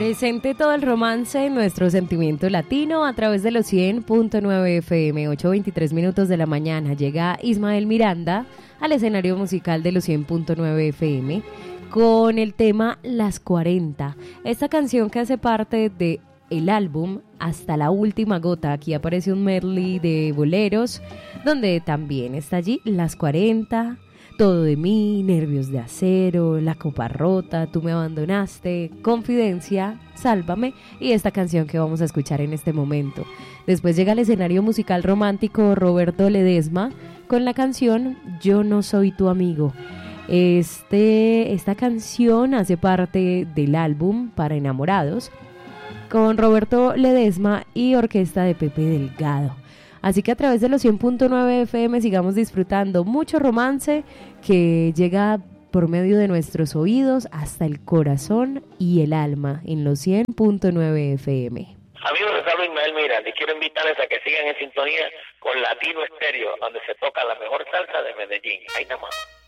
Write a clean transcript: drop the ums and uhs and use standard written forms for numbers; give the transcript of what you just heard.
Presente todo el romance en nuestro sentimiento latino a través de los 100.9 FM, 8:23 minutos de la mañana. Llega Ismael Miranda al escenario musical de los 100.9 FM con el tema Las 40. Esta canción que hace parte de el álbum Hasta la Última Gota. Aquí aparece un medley de boleros donde también está allí Las 40, Todo de mí, Nervios de Acero, La Copa Rota, Tú me abandonaste, Confidencia, Sálvame y esta canción que vamos a escuchar en este momento. Después llega al escenario musical romántico Roberto Ledesma con la canción Yo no soy tu amigo. Esta canción hace parte del álbum Para Enamorados con Roberto Ledesma y orquesta de Pepe Delgado. Así que a través de los 100.9 FM sigamos disfrutando mucho romance que llega por medio de nuestros oídos hasta el corazón y el alma en los 100.9 FM. Amigos, les hablo Ismael Miranda y quiero invitarles a que sigan en sintonía con Latino Estéreo, donde se toca la mejor salsa de Medellín. Ahí nada más.